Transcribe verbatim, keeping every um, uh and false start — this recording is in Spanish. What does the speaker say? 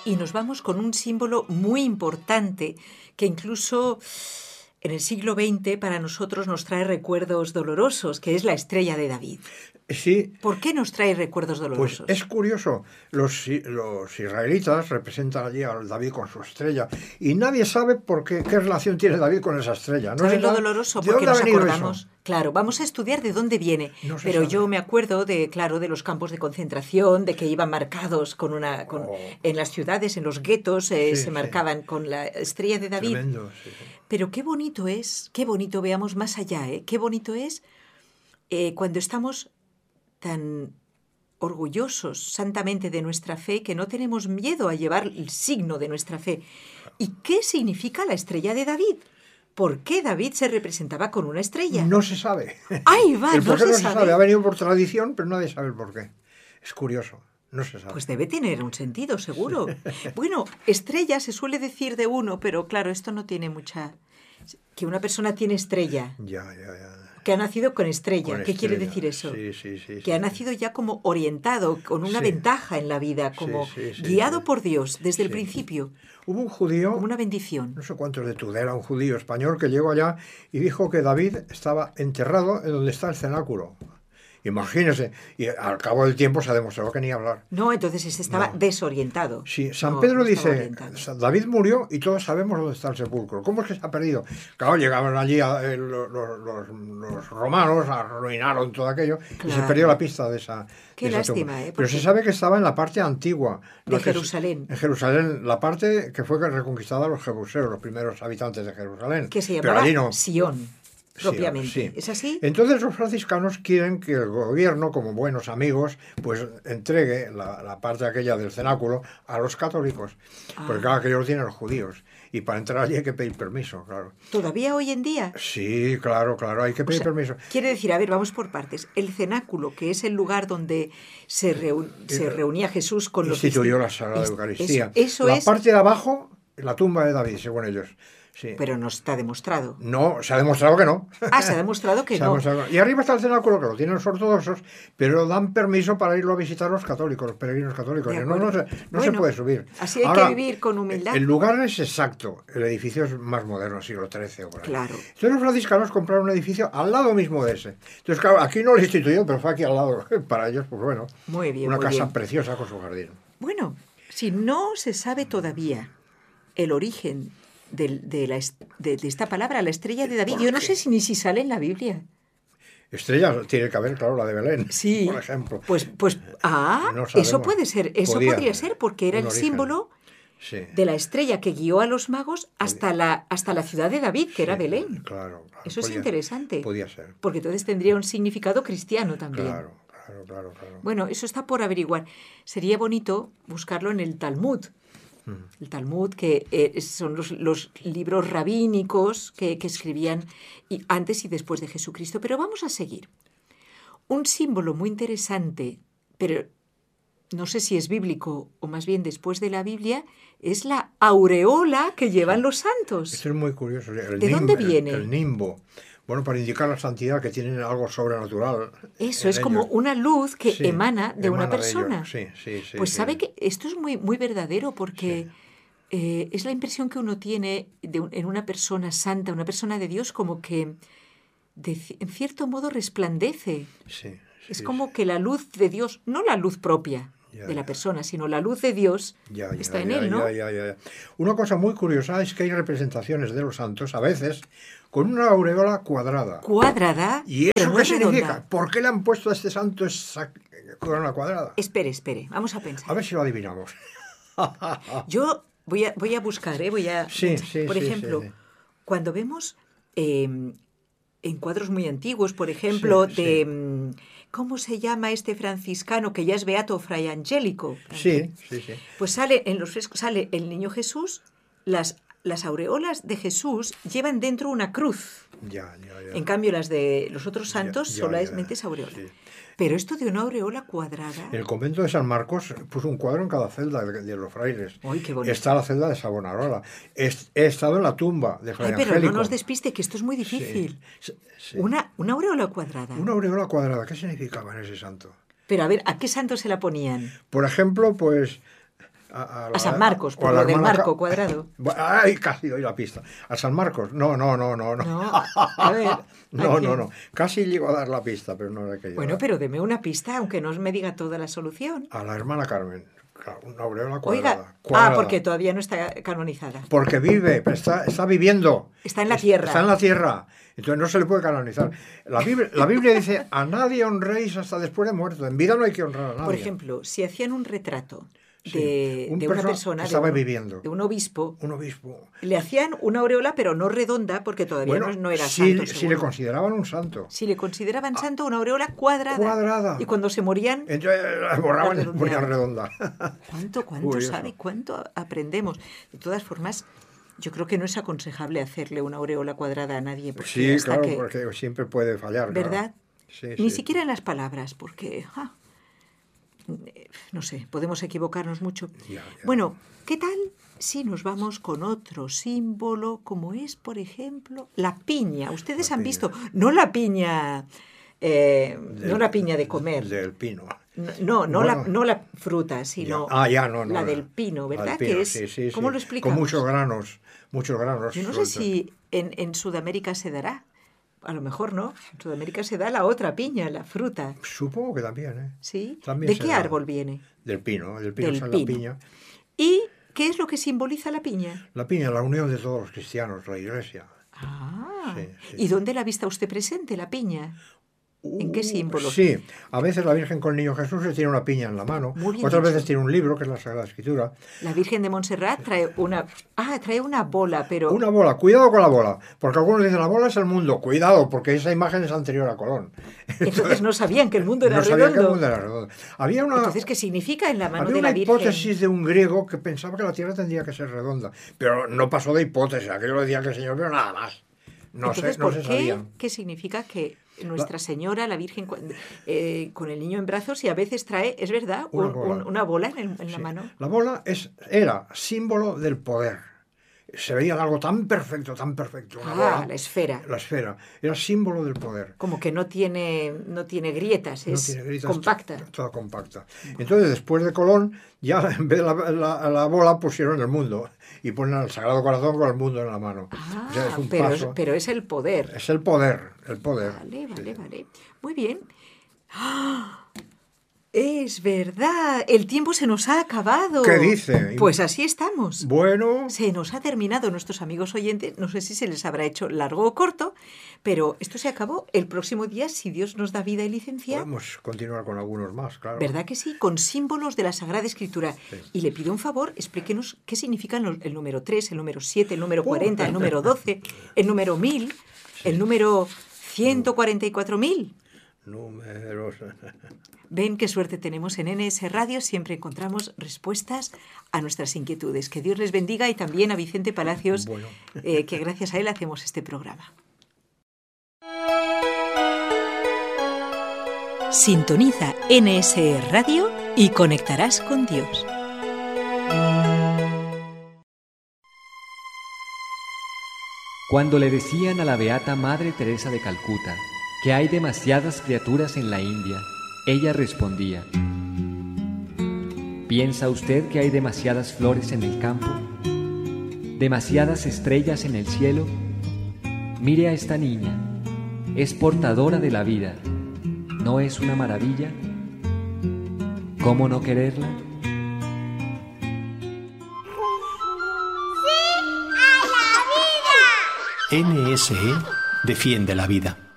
y nos vamos con un símbolo muy importante que incluso en el siglo veinte para nosotros nos trae recuerdos dolorosos, que es la estrella de David. Sí. ¿Por qué nos trae recuerdos dolorosos? Pues es curioso, los, los israelitas representan allí a David con su estrella y nadie sabe por qué, qué relación tiene David con esa estrella. No ¿Sabes sé lo doloroso? Porque nos acordamos, eso? Claro, vamos a estudiar de dónde viene, no pero sabe. Yo me acuerdo de, claro, de los campos de concentración, de que iban marcados con una, con, oh. en las ciudades, en los guetos, eh, sí, se marcaban sí. con la estrella de David. Tremendo, sí, sí. Pero qué bonito es, qué bonito, veamos más allá, ¿eh? Qué bonito es eh, cuando estamos tan orgullosos santamente de nuestra fe que no tenemos miedo a llevar el signo de nuestra fe. ¿Y qué significa la estrella de David? ¿Por qué David se representaba con una estrella? No se sabe. ¡Ay, va! El por qué no, no se, se sabe. sabe. Ha venido por tradición, pero nadie sabe el por qué. Es curioso. No se sabe. Pues debe tener un sentido, seguro. Bueno, estrella se suele decir de uno, pero claro, esto no tiene mucha... Que una persona tiene estrella. Ya, ya, ya. Que ha nacido con estrella. Con ¿Qué estrella. quiere decir eso? Sí, sí, sí. Que sí, ha nacido ya como orientado, con una sí. ventaja en la vida, como sí, sí, sí, guiado sí. por Dios desde sí. el principio. Hubo un judío, como una bendición. No sé cuántos de Tudela, un judío español que llegó allá y dijo que David estaba enterrado en donde está el cenáculo. Imagínese, y al cabo del tiempo se ha demostrado que ni hablar. No, entonces ese estaba no. desorientado. Sí, San no, Pedro no dice, David murió y todos sabemos dónde está el sepulcro. ¿Cómo es que se ha perdido? Claro, llegaban allí a, eh, los, los, los romanos, arruinaron todo aquello claro. y se perdió la pista de esa Qué de esa lástima, tumba. ¿eh? Pero se sabe que estaba en la parte antigua. De Jerusalén. Es, en Jerusalén, la parte que fue reconquistada a los jebuseos, los primeros habitantes de Jerusalén. Que se llamaba no... Sion. Propiamente. Sí. ¿Es así? Entonces los franciscanos quieren que el gobierno, como buenos amigos, pues entregue la, la parte aquella del cenáculo a los católicos. Ah. Porque claro, que ellos lo tienen los judíos. Y para entrar allí hay que pedir permiso, claro. ¿Todavía hoy en día? Sí, claro, claro, hay que pedir o sea, permiso. Quiere decir, a ver, vamos por partes. El cenáculo, que es el lugar donde se, reun, se reunía Jesús con los... Instituyó la Sagrada Eucaristía. Eso, eso la es... parte de abajo, la tumba de David, según ellos. Sí. Pero no está demostrado. No, se ha demostrado que no. Ah, se ha demostrado que se no. Ha demostrado. Y arriba está el cenáculo, que lo tienen los ortodoxos, pero dan permiso para irlo a visitar los católicos, los peregrinos católicos. No, no, se, no bueno, se puede subir. Así hay Ahora, que vivir con humildad. El lugar es exacto. El edificio es más moderno, siglo trece o por ahí. Claro. Entonces los franciscanos compraron un edificio al lado mismo de ese. Entonces, claro, aquí no lo instituyó, pero fue aquí al lado. Para ellos, pues bueno. Muy bien, una muy casa bien. preciosa con su jardín. Bueno, si no se sabe todavía el origen De, de, la, de, de esta palabra, la estrella de David. Yo no sé si ni si sale en la Biblia. Estrella tiene que haber, claro, la de Belén, sí, por ejemplo. Pues, pues ah, no eso puede ser, eso Podía, podría ser, porque era el origen. símbolo sí. de la estrella que guió a los magos hasta la, hasta la ciudad de David, que sí, era Belén. Claro, claro. Eso podía, es interesante. Podía ser. Porque entonces tendría un significado cristiano también. Claro, claro, claro, claro. Bueno, eso está por averiguar. Sería bonito buscarlo en el Talmud. El Talmud, que eh, son los, los libros rabínicos que, que escribían y antes y después de Jesucristo. Pero vamos a seguir. Un símbolo muy interesante, pero no sé si es bíblico o más bien después de la Biblia, es la aureola que llevan los santos. Esto es muy curioso. El ¿De nim, dónde viene? El, el nimbo. Bueno, para indicar la santidad, que tienen algo sobrenatural. Eso, es ellos. Como una luz que sí, emana de emana una persona. De sí, sí, sí, pues sí. sabe que esto es muy, muy verdadero porque sí. eh, es la impresión que uno tiene de un, en una persona santa, una persona de Dios, como que de, en cierto modo resplandece. Sí, sí, es como sí. que la luz de Dios, no la luz propia ya, de la persona, sino la luz de Dios ya, ya, está ya, en ya, él, ¿no? Ya, ya, ya. Una cosa muy curiosa es que hay representaciones de los santos, a veces, con una aureola cuadrada. ¿Cuadrada? ¿Y eso no qué es significa? Redonda. ¿Por qué le han puesto a este santo esa corona cuadrada? Espere, espere, vamos a pensar. A ver si lo adivinamos. Yo voy a, voy a buscar, ¿eh? Voy a, sí, sí, por sí, ejemplo, sí, sí. cuando vemos eh, en cuadros muy antiguos, por ejemplo, sí, de... Sí. ¿Cómo se llama este franciscano que ya es beato, Fray Angélico? Sí, sí, sí. Pues sale en los frescos, sale el niño Jesús, las, las aureolas de Jesús llevan dentro una cruz. Ya, ya, ya. En cambio, las de los otros santos ya, ya, solamente ya, es aureola. Sí. Pero esto de una aureola cuadrada... El convento de San Marcos puso un cuadro en cada celda de, de los frailes. ¡Ay, qué bonito! Está la celda de Savonarola. He, he estado en la tumba de Fray Ay, pero Angélico. no nos despiste, que esto es muy difícil. Sí, sí. Una, una aureola cuadrada. Una aureola cuadrada. ¿Qué significaba en ese santo? Pero a ver, ¿a qué santo se la ponían? Por ejemplo, pues... A, a, a San Marcos, por lo del marco cuadrado. Ay, casi doy la pista. ¿A San Marcos? No, no, no, no. No, no, a ver, no, no, no. Casi llego a dar la pista, pero no era que yo. Bueno, pero deme una pista, aunque no me diga toda la solución. A la hermana Carmen. Una aureola cuadrada. Oiga, cuadrada. Ah, porque todavía no está canonizada. Porque vive, está, está viviendo. Está en la tierra. Está en la tierra. Entonces no se le puede canonizar. La Biblia, la Biblia dice, a nadie honréis hasta después de muerto. En vida no hay que honrar a nadie. Por ejemplo, si hacían un retrato de, sí, un de una persona, estaba de un, viviendo. de un obispo, un obispo, le hacían una aureola, pero no redonda, porque todavía bueno, no, no era sí, santo. Si le consideraban un santo. Si le consideraban ah, santo, una aureola cuadrada. Cuadrada. Y cuando se morían... Entonces la borraban y ponían redonda. ¿Cuánto, cuánto Curioso. sabe? ¿Cuánto aprendemos? De todas formas, yo creo que no es aconsejable hacerle una aureola cuadrada a nadie. Porque sí, hasta claro, que, porque siempre puede fallar. ¿verdad? Claro. Sí, Ni sí. siquiera en las palabras, porque... Ah, no sé, podemos equivocarnos mucho. Ya, ya. Bueno, ¿qué tal si nos vamos con otro símbolo, como es, por ejemplo, la piña? Ustedes la han piña. visto, no la piña, eh, del, no la piña de comer. Del pino. No, no, no, bueno, la, no la fruta, sino ya. Ah, ya, no, no, la no. del pino, ¿verdad? Pino, que es, sí, sí, ¿cómo sí. lo explicamos? Con muchos granos, muchos granos. Yo no sueltos. sé si en, en Sudamérica se dará. A lo mejor no. En Sudamérica se da la otra piña, la fruta. Supongo que también, ¿eh? ¿Sí? También ¿De qué da. árbol viene? Del pino. Del pino Del sale pino. la piña. ¿Y qué es lo que simboliza la piña? La piña, la unión de todos los cristianos, la iglesia. Ah. Sí, sí. ¿Y dónde la ha visto usted presente, la piña? ¿En qué símbolo? Sí, a veces la Virgen con el Niño Jesús le tiene una piña en la mano, Muy bien otras dicho. veces tiene un libro, que es la Sagrada Escritura. La Virgen de Montserrat trae una... Ah, trae una bola, pero... Una bola, cuidado con la bola, porque algunos dicen la bola es el mundo, cuidado, porque esa imagen es anterior a Colón. Entonces, Entonces no sabían que el mundo era no redondo. No sabían que el mundo era redondo. Había una, Entonces, ¿qué significa en la mano había de la una Virgen? hipótesis de un griego que pensaba que la Tierra tendría que ser redonda, pero no pasó de hipótesis, aquello decía que el Señor, pero nada más. No, Entonces, se, no ¿por se qué? sabía. ¿Qué significa que Nuestra la... Señora, la Virgen, eh, con el niño en brazos, y a veces trae, es verdad, una un, bola, un, una bola en, el, en sí. la mano? La bola es, era símbolo del poder. Se veía algo tan perfecto, tan perfecto. Una ah, bola, la esfera. La esfera. Era símbolo del poder. Como que no tiene, no tiene grietas, es no tiene grietas, compacta. Toda, toda compacta. Entonces, después de Colón, ya en vez de la, la, la bola pusieron el mundo. Y ponen al Sagrado Corazón con el mundo en la mano. Ah, o sea, es un pero, paso. Es, pero es el poder. Es el poder, el poder. Vale, vale, sí. vale. Muy bien. ¡Ah! Es verdad, el tiempo se nos ha acabado. ¿Qué dice? Pues así estamos. Bueno. Se nos ha terminado, nuestros amigos oyentes. No sé si se les habrá hecho largo o corto, pero esto se acabó. El próximo día, si Dios nos da vida y licencia... Podemos continuar con algunos más, claro. ¿Verdad que sí? Con símbolos de la Sagrada Escritura. Sí. Y le pido un favor, explíquenos qué significan los, el número tres, el número siete, el número cuarenta, el número doce, el número mil, sí. el número ciento cuarenta y cuatro mil. Números. Ven qué suerte tenemos en N S Radio, siempre encontramos respuestas a nuestras inquietudes. Que Dios les bendiga y también a Vicente Palacios, bueno. eh, que gracias a él hacemos este programa. Sintoniza N S Radio y conectarás con Dios. Cuando le decían a la beata Madre Teresa de Calcuta que hay demasiadas criaturas en la India, ella respondía: ¿piensa usted que hay demasiadas flores en el campo? ¿Demasiadas estrellas en el cielo? Mire a esta niña, es portadora de la vida. ¿No es una maravilla? ¿Cómo no quererla? N S E defiende la vida.